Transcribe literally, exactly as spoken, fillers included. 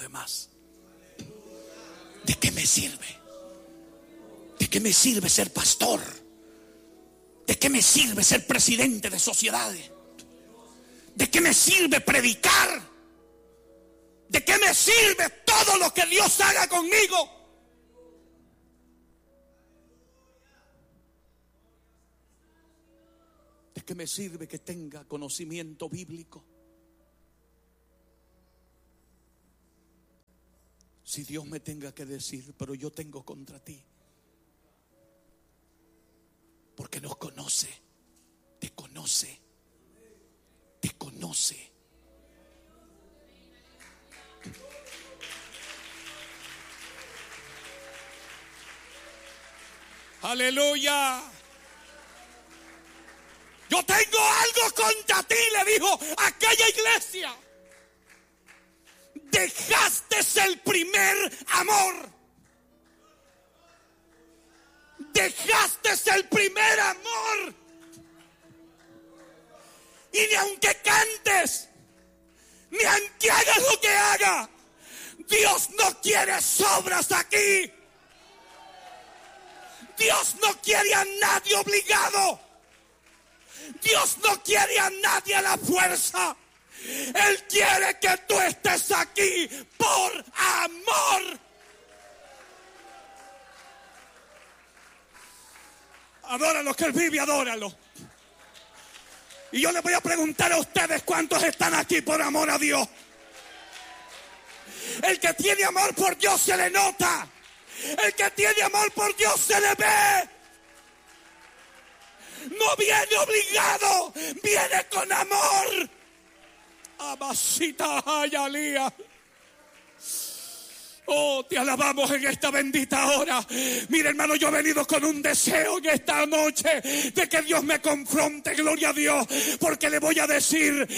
demás. ¿De qué me sirve? ¿De qué me sirve ser pastor? ¿De qué me sirve ser presidente de sociedades? ¿De qué me sirve predicar? ¿De qué me sirve todo lo que Dios haga conmigo? ¿De qué me sirve que tenga conocimiento bíblico? Si Dios me tenga que decir, pero yo tengo contra ti. Porque nos conoce, te conoce, te conoce. Aleluya. Yo tengo algo contra ti, le dijo aquella iglesia. Dejaste el primer amor. Dejaste el primer amor. Y ni aunque cantes, ni aunque hagas lo que haga, Dios no quiere sobras aquí. Dios no quiere a nadie obligado. Dios no quiere a nadie a la fuerza. Él quiere que tú estés aquí por amor. Adóralo, que Él vive, adóralo. Y yo les voy a preguntar a ustedes cuántos están aquí por amor a Dios. El que tiene amor por Dios se le nota. El que tiene amor por Dios se le ve. No viene obligado, viene con amor. Amasita Ayalía. Oh, te alabamos en esta bendita hora. Mira, hermano, yo he venido con un deseo en esta noche de que Dios me confronte, gloria a Dios, porque le voy a decir